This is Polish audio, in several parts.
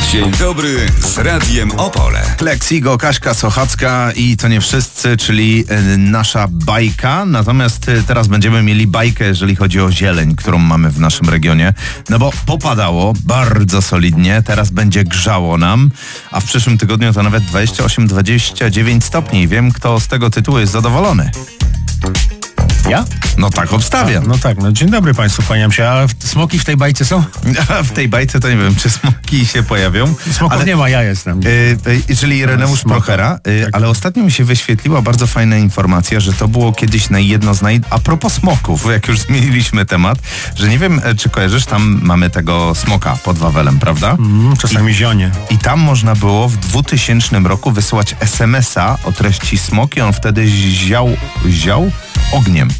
Dzień dobry z Radiem Opole. Lexigo, Kaśka Sochacka i to nie wszyscy, czyli nasza bajka. Natomiast teraz będziemy mieli bajkę, jeżeli chodzi o zieleń, którą mamy w naszym regionie. No bo popadało bardzo solidnie, teraz będzie grzało nam, a w przyszłym tygodniu to nawet 28-29 stopni. Wiem, kto z tego tytułu jest zadowolony. Ja? No tak obstawiam. No tak, no dzień dobry Państwu, kłaniam się. A smoki w tej bajce są? A w tej bajce to nie wiem, czy smoki się pojawią. Smoków nie ma, ja jestem. Czyli Ireneusz Prochera, ale ostatnio mi się wyświetliła bardzo fajna informacja, że to było kiedyś a propos smoków, jak już zmieniliśmy temat, że nie wiem, czy kojarzysz, tam mamy tego smoka pod Wawelem, prawda? Czasami zionie. I tam można było w 2000 roku wysyłać SMS-a o treści smok i on wtedy ział ogniem.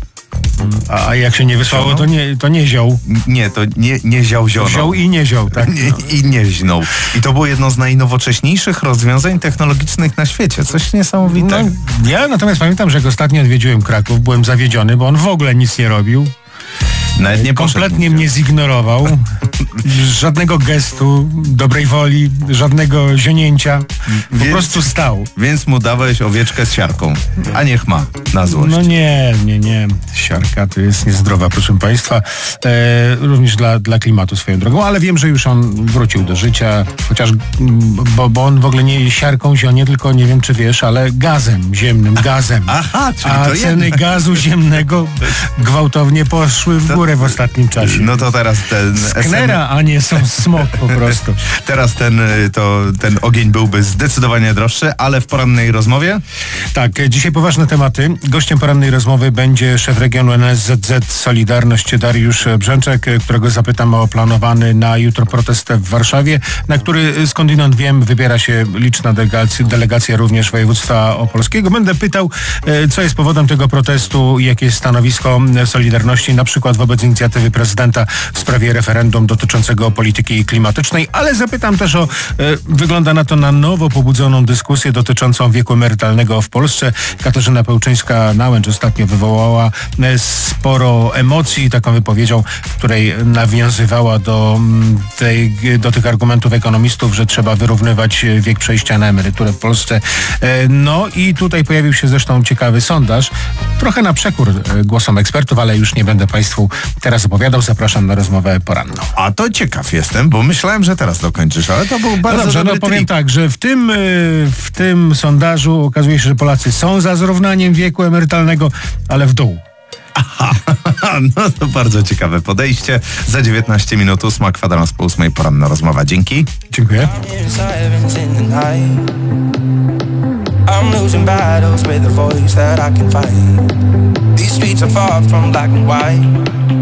A jak się nie wysłało, to nie ziął. Nie, to nie ział ziono. Ziął i nie ziął, tak? I nie znął. I to było jedno z najnowocześniejszych rozwiązań technologicznych na świecie. Coś niesamowitego. No, ja natomiast pamiętam, że jak ostatnio odwiedziłem Kraków, byłem zawiedziony, bo on w ogóle nic nie robił. Nawet nie kompletnie mnie zignorował. Żadnego gestu, dobrej woli, żadnego zionięcia. Po prostu stał. Więc mu dałeś owieczkę z siarką. A niech ma na złość. No nie. Siarka to jest niezdrowa, proszę Państwa. Również dla klimatu swoją drogą, ale wiem, że już on wrócił do życia. Chociaż, bo on w ogóle nie siarką zionie, tylko nie wiem, czy wiesz, ale ziemnym gazem. Aha, czyli a ceny gazu ziemnego gwałtownie poszły w górę w ostatnim czasie. No to teraz ten... Sknera, a nie są smok po prostu. Teraz ten ogień byłby zdecydowanie droższy, ale w porannej rozmowie? Tak, dzisiaj poważne tematy. Gościem porannej rozmowy będzie szef regionu NSZZ Solidarność Dariusz Brzęczek, którego zapytam o planowany na jutro protest w Warszawie, na który skądinąd wiem wybiera się liczna delegacja również województwa opolskiego. Będę pytał, co jest powodem tego protestu, jakie jest stanowisko Solidarności, na przykład wobec inicjatywy prezydenta w sprawie referendum dotyczącego polityki klimatycznej, ale zapytam też wygląda na to na nowo pobudzoną dyskusję dotyczącą wieku emerytalnego w Polsce. Katarzyna Pełczyńska-Nałęcz ostatnio wywołała sporo emocji taką wypowiedzią, w której nawiązywała do tych argumentów ekonomistów, że trzeba wyrównywać wiek przejścia na emeryturę w Polsce. No i tutaj pojawił się zresztą ciekawy sondaż, trochę na przekór głosom ekspertów, ale już nie będę Państwu teraz opowiadał. Zapraszam na rozmowę poranną. A to ciekaw jestem, bo myślałem, że teraz dokończysz, ale to był bardzo dobrze, dobry powiem trik. tak, że w tym sondażu okazuje się, że Polacy są za zrównaniem wieku emerytalnego, ale w dół. Aha, no to bardzo ciekawe podejście. Za 19 minut 8, kwadrans po 8, poranna rozmowa. Dzięki. Dziękuję. I'm losing battles with a voice that I can fight. These streets are far from black and white.